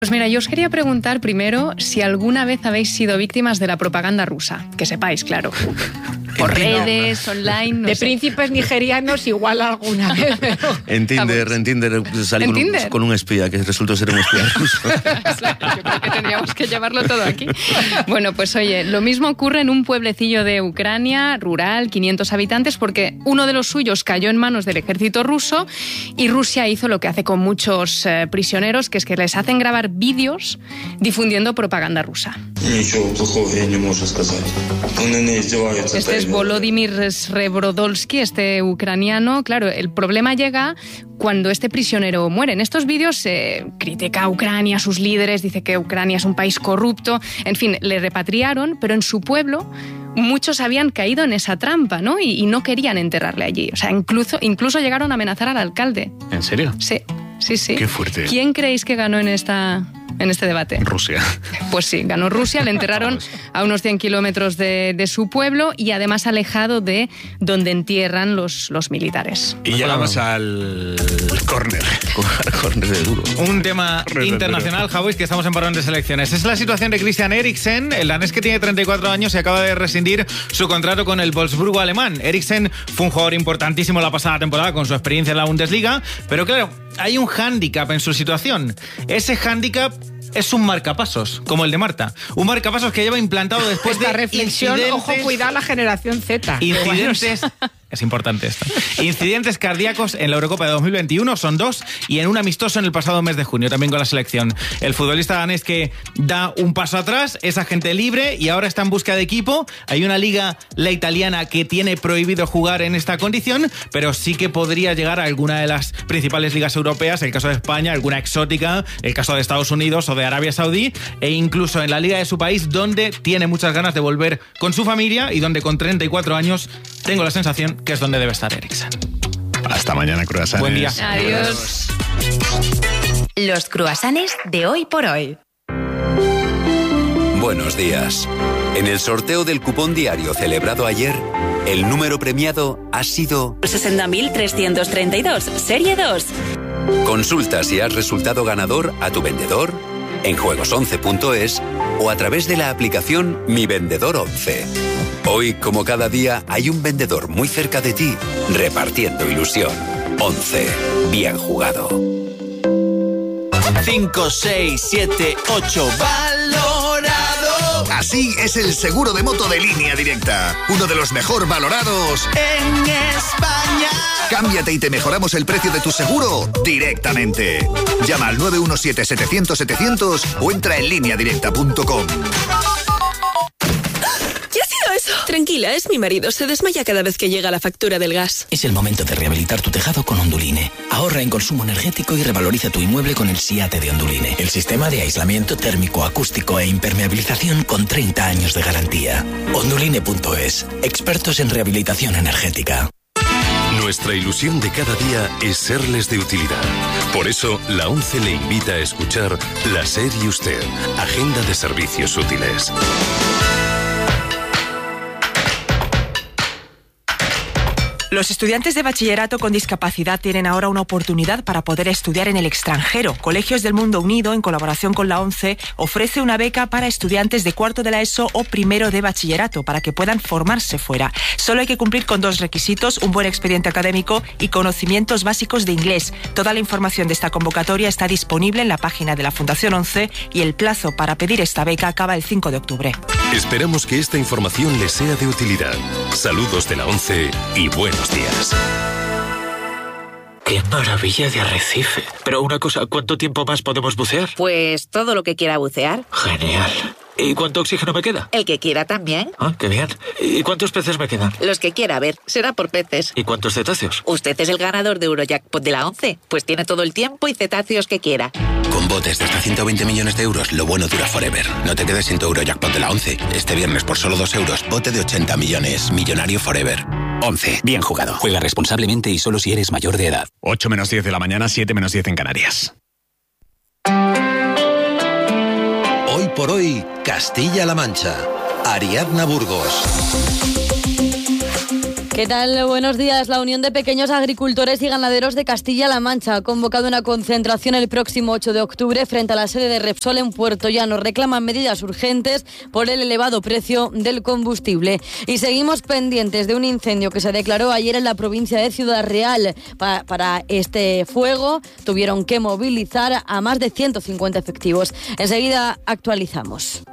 Pues mira, yo os quería preguntar primero si alguna vez habéis sido víctimas de la propaganda rusa. Que sepáis, claro. Por redes, online, no de sé. príncipes nigerianos igual alguna vez. Pero... En Tinder salí con un espía que resultó ser un espía ruso. Yo creo que tendríamos que llevarlo todo aquí. Bueno, pues oye, lo mismo ocurre en un pueblecillo de Ucrania, rural, 500 habitantes, porque uno de los suyos cayó en manos del ejército ruso y Rusia hizo lo que hace con muchos prisioneros, que es que les hacen grabar vídeos difundiendo propaganda rusa. Este es Volodymyr Srebrodolsky, este ucraniano. Claro, el problema llega cuando este prisionero muere. En estos vídeos critica a Ucrania, a sus líderes, dice que Ucrania es un país corrupto. En fin, le repatriaron, pero en su pueblo muchos habían caído en esa trampa, ¿no? Y no querían enterrarle allí. O sea, incluso llegaron a amenazar al alcalde. ¿En serio? Sí. Qué fuerte. ¿Quién creéis que ganó en este debate? Rusia. Pues sí, ganó Rusia. Le enterraron a unos 100 kilómetros de su pueblo y además alejado de donde entierran los militares. Y llegamos al córner. Córner de duro. Un tema internacional, Javi, que estamos en parón de selecciones. Es la situación de Christian Eriksen, el danés que tiene 34 años y acaba de rescindir su contrato con el Wolfsburgo alemán. Eriksen fue un jugador importantísimo la pasada temporada con su experiencia en la Bundesliga, pero claro, hay un hándicap en su situación. Ese hándicap es un marcapasos, como el de Marta. Un marcapasos que lleva implantado después esta de reflexión, ojo, cuidado la generación Z. Incidentes... Es importante esto. Incidentes cardíacos en la Eurocopa de 2021 son 2 y en un amistoso en el pasado mes de junio, también con la selección. El futbolista danés que da un paso atrás, es agente libre y ahora está en busca de equipo. Hay una liga, la italiana, que tiene prohibido jugar en esta condición, pero sí que podría llegar a alguna de las principales ligas europeas, el caso de España, alguna exótica, el caso de Estados Unidos o de Arabia Saudí, e incluso en la liga de su país, donde tiene muchas ganas de volver con su familia y donde con 34 años tengo la sensación que es donde debe estar Eriksen. Hasta mañana, croissants. Buen día. Adiós. Los croissants de Hoy por Hoy. Buenos días. En el sorteo del cupón diario celebrado ayer, el número premiado ha sido 60.332, serie 2. Consulta si has resultado ganador a tu vendedor, en juegos11.es o a través de la aplicación Mi Vendedor 11. Hoy, como cada día, hay un vendedor muy cerca de ti, repartiendo ilusión. 11. Bien jugado. 5, 6, 7, 8. ¡Valorado! Así es el seguro de moto de Línea Directa. Uno de los mejor valorados en España. Cámbiate y te mejoramos el precio de tu seguro directamente. Llama al 917-700-700 o entra en lineadirecta.com. Tranquila, es mi marido. Se desmaya cada vez que llega la factura del gas. Es el momento de rehabilitar tu tejado con Onduline. Ahorra en consumo energético y revaloriza tu inmueble con el SIATE de Onduline. El sistema de aislamiento térmico, acústico e impermeabilización con 30 años de garantía. Onduline.es. Expertos en rehabilitación energética. Nuestra ilusión de cada día es serles de utilidad. Por eso, la ONCE le invita a escuchar La SER y Usted, Agenda de Servicios Útiles. Los estudiantes de bachillerato con discapacidad tienen ahora una oportunidad para poder estudiar en el extranjero. Colegios del Mundo Unido, en colaboración con la ONCE, ofrece una beca para estudiantes de cuarto de la ESO o primero de bachillerato para que puedan formarse fuera. Solo hay que cumplir con 2 requisitos, un buen expediente académico y conocimientos básicos de inglés. Toda la información de esta convocatoria está disponible en la página de la Fundación ONCE y el plazo para pedir esta beca acaba el 5 de octubre. Esperamos que esta información les sea de utilidad. Saludos de la ONCE y buenos días. ¡Qué maravilla de arrecife! Pero una cosa, ¿cuánto tiempo más podemos bucear? Pues todo lo que quiera bucear. Genial. ¿Y cuánto oxígeno me queda? El que quiera también. Ah, qué bien. ¿Y cuántos peces me quedan? Los que quiera, a ver, será por peces. ¿Y cuántos cetáceos? Usted es el ganador de Eurojackpot de la ONCE, pues tiene todo el tiempo y cetáceos que quiera. Con botes de hasta 120 millones de euros, lo bueno dura forever. No te quedes sin tu Eurojackpot de la ONCE. Este viernes por solo 2 euros, bote de 80 millones. Millonario forever. 11. Bien jugado. Juega responsablemente y solo si eres mayor de edad. 8 menos 10 de la mañana, 7 menos 10 en Canarias. Hoy por hoy, Castilla-La Mancha. Ariadna Burgos. ¿Qué tal? Buenos días. La Unión de Pequeños Agricultores y Ganaderos de Castilla-La Mancha ha convocado una concentración el próximo 8 de octubre frente a la sede de Repsol en Puerto Llano. Reclaman medidas urgentes por el elevado precio del combustible. Y seguimos pendientes de un incendio que se declaró ayer en la provincia de Ciudad Real. Para este fuego tuvieron que movilizar a más de 150 efectivos. Enseguida actualizamos.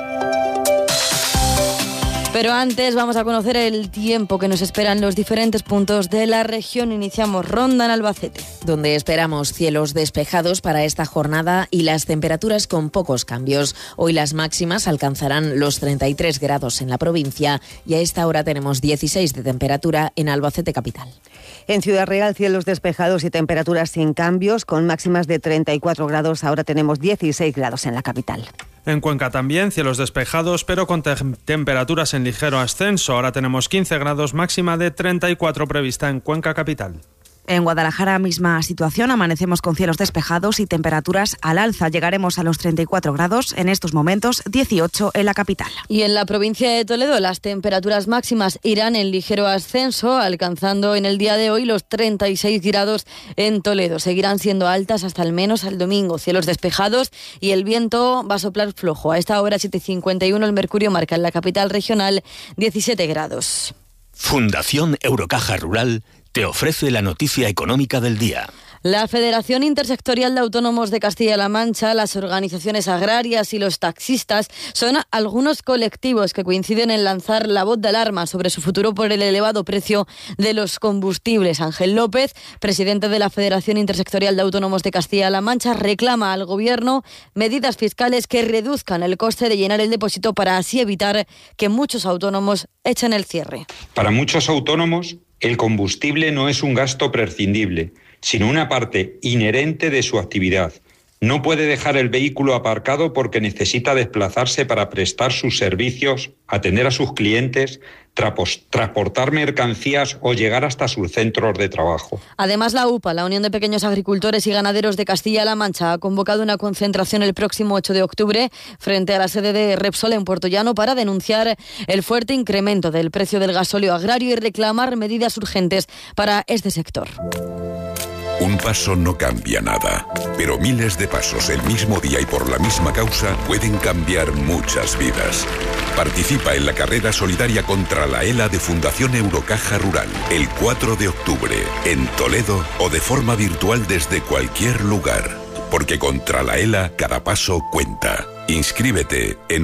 Pero antes vamos a conocer el tiempo que nos espera en los diferentes puntos de la región. Iniciamos ronda en Albacete, donde esperamos cielos despejados para esta jornada y las temperaturas con pocos cambios. Hoy las máximas alcanzarán los 33 grados en la provincia y a esta hora tenemos 16 de temperatura en Albacete capital. En Ciudad Real, cielos despejados y temperaturas sin cambios, con máximas de 34 grados. Ahora tenemos 16 grados en la capital. En Cuenca también, cielos despejados, pero con temperaturas en ligero ascenso. Ahora tenemos 15 grados, máxima de 34 prevista en Cuenca capital. En Guadalajara, misma situación, amanecemos con cielos despejados y temperaturas al alza. Llegaremos a los 34 grados, en estos momentos 18 en la capital. Y en la provincia de Toledo, las temperaturas máximas irán en ligero ascenso, alcanzando en el día de hoy los 36 grados en Toledo. Seguirán siendo altas hasta al menos el domingo. Cielos despejados y el viento va a soplar flojo. A esta hora, 7:51, el mercurio marca en la capital regional 17 grados. Fundación Eurocaja Rural te ofrece la noticia económica del día. La Federación Intersectorial de Autónomos de Castilla-La Mancha, las organizaciones agrarias y los taxistas son algunos colectivos que coinciden en lanzar la voz de alarma sobre su futuro por el elevado precio de los combustibles. Ángel López, presidente de la Federación Intersectorial de Autónomos de Castilla-La Mancha, reclama al Gobierno medidas fiscales que reduzcan el coste de llenar el depósito para así evitar que muchos autónomos echen el cierre. Para muchos autónomos, el combustible no es un gasto prescindible, sino una parte inherente de su actividad. No puede dejar el vehículo aparcado porque necesita desplazarse para prestar sus servicios, atender a sus clientes, transportar mercancías o llegar hasta sus centros de trabajo. Además, la UPA, la Unión de Pequeños Agricultores y Ganaderos de Castilla-La Mancha, ha convocado una concentración el próximo 8 de octubre frente a la sede de Repsol en Puerto Llano para denunciar el fuerte incremento del precio del gasóleo agrario y reclamar medidas urgentes para este sector. Un paso no cambia nada, pero miles de pasos el mismo día y por la misma causa pueden cambiar muchas vidas. Participa en la carrera solidaria contra la ELA de Fundación Eurocaja Rural el 4 de octubre en Toledo o de forma virtual desde cualquier lugar. Porque contra la ELA cada paso cuenta. Inscríbete en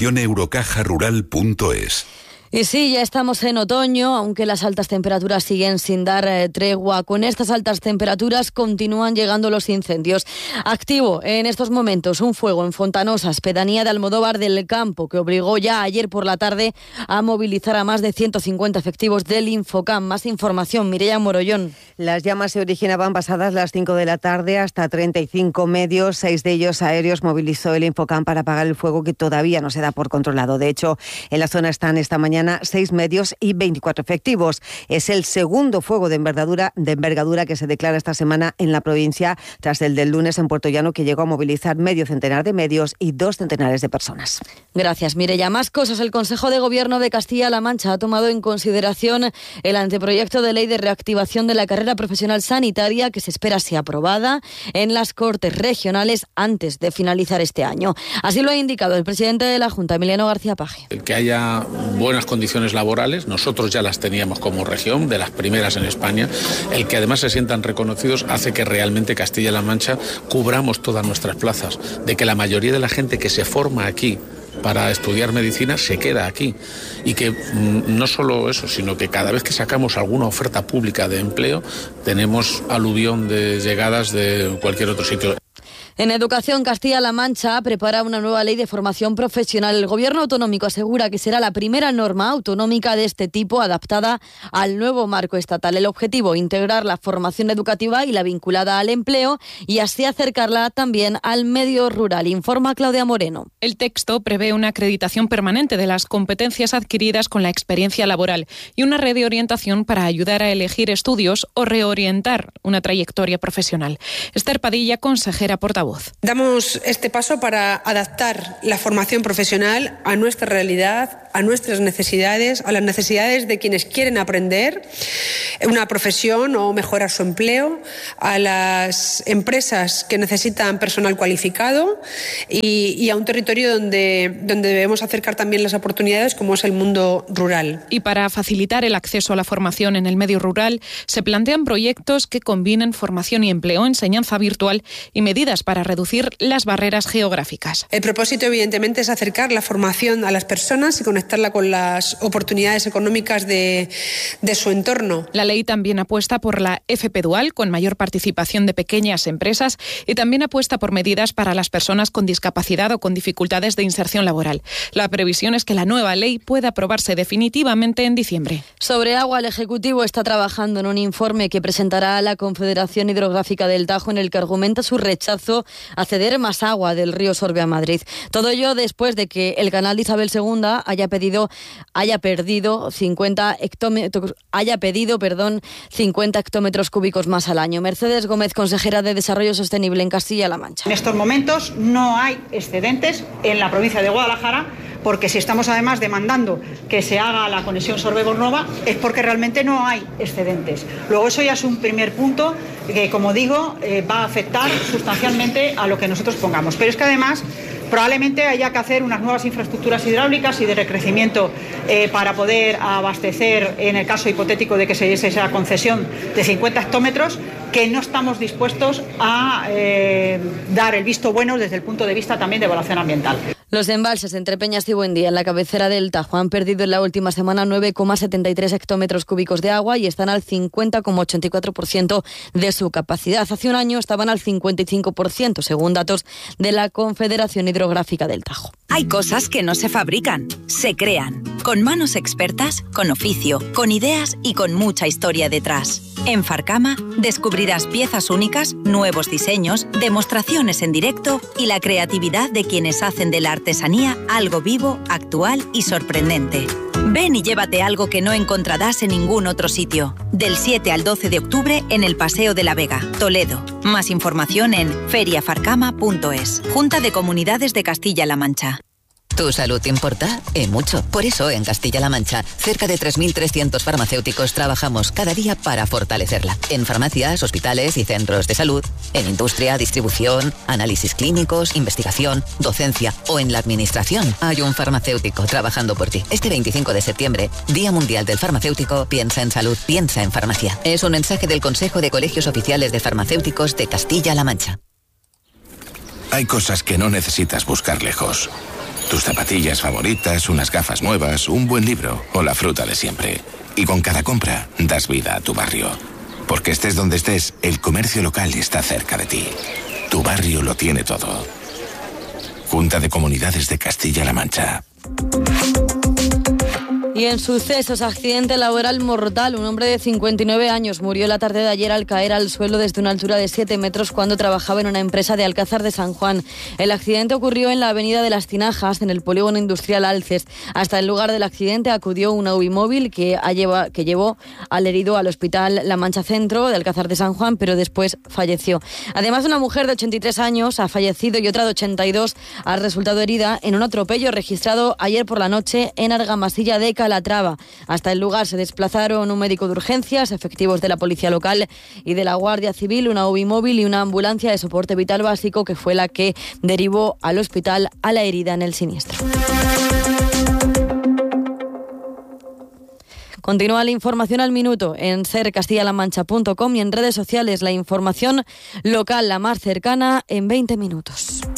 fundacioneurocajarural.es. Y sí, ya estamos en otoño, aunque las altas temperaturas siguen sin dar tregua. Con estas altas temperaturas continúan llegando los incendios. Activo en estos momentos un fuego en Fontanosas, pedanía de Almodóvar del Campo, que obligó ya ayer por la tarde a movilizar a más de 150 efectivos del Infocam. Más información, Mireia Morollón. Las llamas se originaban pasadas las 5 de la tarde, hasta 35 medios, 6 de ellos aéreos, movilizó el Infocam para apagar el fuego que todavía no se da por controlado. De hecho, en la zona están esta mañana 6 medios y 24 efectivos. Es el segundo fuego de envergadura que se declara esta semana en la provincia, tras el del lunes en Puerto Llano, que llegó a movilizar medio centenar de medios y 2 centenares de personas. Gracias, Mireia. Más cosas. El Consejo de Gobierno de Castilla-La Mancha ha tomado en consideración el anteproyecto de ley de reactivación de la carrera profesional sanitaria, que se espera sea aprobada en las Cortes regionales antes de finalizar este año. Así lo ha indicado el presidente de la Junta, Emiliano García Paje. El que haya buenas condiciones laborales, nosotros ya las teníamos como región, de las primeras en España, el que además se sientan reconocidos hace que realmente Castilla-La Mancha cubramos todas nuestras plazas, de que la mayoría de la gente que se forma aquí para estudiar medicina se queda aquí y que no solo eso, sino que cada vez que sacamos alguna oferta pública de empleo tenemos aluvión de llegadas de cualquier otro sitio. En Educación, Castilla-La Mancha prepara una nueva ley de formación profesional. El Gobierno autonómico asegura que será la primera norma autonómica de este tipo adaptada al nuevo marco estatal. El objetivo, integrar la formación educativa y la vinculada al empleo y así acercarla también al medio rural, informa Claudia Moreno. El texto prevé una acreditación permanente de las competencias adquiridas con la experiencia laboral y una red de orientación para ayudar a elegir estudios o reorientar una trayectoria profesional. Esther Padilla, consejera portavoz. Damos este paso para adaptar la formación profesional a nuestra realidad, a nuestras necesidades, a las necesidades de quienes quieren aprender una profesión o mejorar su empleo, a las empresas que necesitan personal cualificado y a un territorio donde debemos acercar también las oportunidades, como es el mundo rural. Y para facilitar el acceso a la formación en el medio rural, se plantean proyectos que combinen formación y empleo, enseñanza virtual y medidas para reducir las barreras geográficas. El propósito, evidentemente, es acercar la formación a las personas y conectarla con las oportunidades económicas de su entorno. La ley también apuesta por la FP Dual, con mayor participación de pequeñas empresas, y también apuesta por medidas para las personas con discapacidad o con dificultades de inserción laboral. La previsión es que la nueva ley pueda aprobarse definitivamente en diciembre. Sobre agua, el Ejecutivo está trabajando en un informe que presentará a la Confederación Hidrográfica del Tajo, en el que argumenta su rechazo a ceder más agua del río Sorbe a Madrid. Todo ello después de que el canal de Isabel II haya pedido 50 hectómetros cúbicos más al año. Mercedes Gómez, consejera de Desarrollo Sostenible en Castilla-La Mancha. En estos momentos no hay excedentes en la provincia de Guadalajara, porque si estamos además demandando que se haga la conexión Sorbe-Bornova es porque realmente no hay excedentes. Luego eso ya es un primer punto que, como digo, va a afectar sustancialmente a lo que nosotros pongamos. Pero es que además probablemente haya que hacer unas nuevas infraestructuras hidráulicas y de recrecimiento para poder abastecer, en el caso hipotético de que se diese esa concesión de 50 hectómetros, que no estamos dispuestos a dar el visto bueno desde el punto de vista también de evaluación ambiental. Los embalses entre Peñas y Buendía, en la cabecera del Tajo, han perdido en la última semana 9,73 hectómetros cúbicos de agua y están al 50,84% de su capacidad. Hace un año estaban al 55%, según datos de la Confederación Hidrográfica del Tajo. Hay cosas que no se fabrican, se crean. Con manos expertas, con oficio, con ideas y con mucha historia detrás. En Farcama descubrirás piezas únicas, nuevos diseños, demostraciones en directo y la creatividad de quienes hacen de la artesanía algo vivo, actual y sorprendente. Ven y llévate algo que no encontrarás en ningún otro sitio. Del 7 al 12 de octubre en el Paseo de la Vega, Toledo. Más información en feriafarcama.es. Junta de Comunidades de Castilla-La Mancha. ¿Tu salud te importa? Y mucho. Por eso, en Castilla-La Mancha, cerca de 3.300 farmacéuticos trabajamos cada día para fortalecerla. En farmacias, hospitales y centros de salud, en industria, distribución, análisis clínicos, investigación, docencia o en la administración, hay un farmacéutico trabajando por ti. Este 25 de septiembre, Día Mundial del Farmacéutico, piensa en salud, piensa en farmacia. Es un mensaje del Consejo de Colegios Oficiales de Farmacéuticos de Castilla-La Mancha. Hay cosas que no necesitas buscar lejos. Tus zapatillas favoritas, unas gafas nuevas, un buen libro o la fruta de siempre. Y con cada compra das vida a tu barrio. Porque estés donde estés, el comercio local está cerca de ti. Tu barrio lo tiene todo. Junta de Comunidades de Castilla-La Mancha. Y en sucesos, accidente laboral mortal. Un hombre de 59 años murió la tarde de ayer al caer al suelo desde una altura de 7 metros cuando trabajaba en una empresa de Alcázar de San Juan. El accidente ocurrió en la avenida de las Tinajas, en el polígono industrial Alces. Hasta el lugar del accidente acudió una UBI móvil que llevó al herido al hospital La Mancha Centro de Alcázar de San Juan, pero después falleció. Además, una mujer de 83 años ha fallecido y otra de 82 ha resultado herida en un atropello registrado ayer por la noche en Argamasilla de Calatrava. Hasta el lugar se desplazaron un médico de urgencias, efectivos de la policía local y de la Guardia Civil, una UBI móvil y una ambulancia de soporte vital básico, que fue la que derivó al hospital a la herida en el siniestro. Continúa la información al minuto en sercastillalamancha.com y en redes sociales. La información local, la más cercana, en 20 minutos.